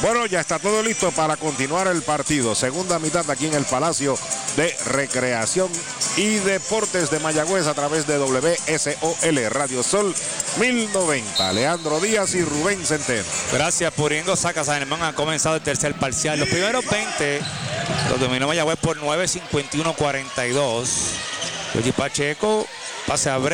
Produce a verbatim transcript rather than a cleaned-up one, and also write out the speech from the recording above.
Bueno, ya está todo listo para continuar el partido. Segunda mitad aquí en el Palacio de Recreación y Deportes de Mayagüez a través de W S O L Radio Sol mil noventa. Leandro Díaz y Rubén Centeno. Gracias, Puringo saca San Germán. Ha comenzado el tercer parcial. Los primeros veinte los dominó Mayagüez por nueve, cincuenta y uno, cuarenta y dos. Yogi Pacheco, pase a Bre